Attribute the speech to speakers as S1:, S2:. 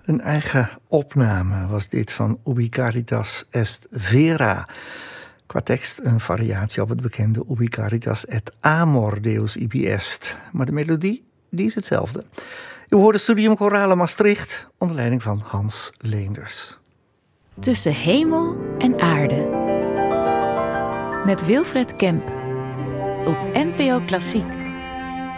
S1: Een eigen opname was dit van Ubi Caritas Est Vera. Qua tekst een variatie op het bekende Ubi Caritas et Amor Deus ibi est. Maar de melodie, die is hetzelfde. U hoort het Studium Chorale Maastricht onder leiding van Hans Leenders.
S2: Tussen hemel en aarde. Met Wilfred Kemp. Op NPO Klassiek.